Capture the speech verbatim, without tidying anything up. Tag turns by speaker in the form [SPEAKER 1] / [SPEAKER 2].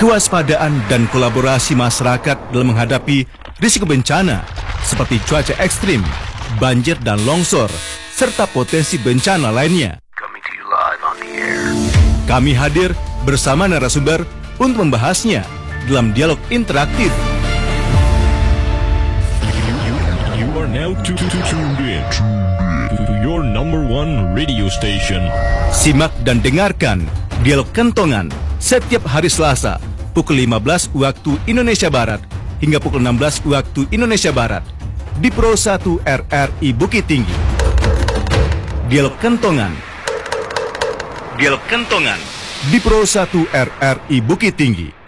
[SPEAKER 1] kewaspadaan dan kolaborasi masyarakat dalam menghadapi risiko bencana seperti cuaca ekstrim, banjir dan longsor, serta potensi bencana lainnya. Kami hadir bersama narasumber untuk membahasnya dalam dialog interaktif.
[SPEAKER 2] You are now tuned in to your number one radio station.
[SPEAKER 1] Simak dan dengarkan Dialog Kentongan setiap hari Selasa pukul lima belas waktu Indonesia Barat hingga pukul enam belas waktu Indonesia Barat di Pro satu R R I Bukit Tinggi. Dialog Kentongan. Dialog Kentongan di Pro satu R R I Bukit Tinggi.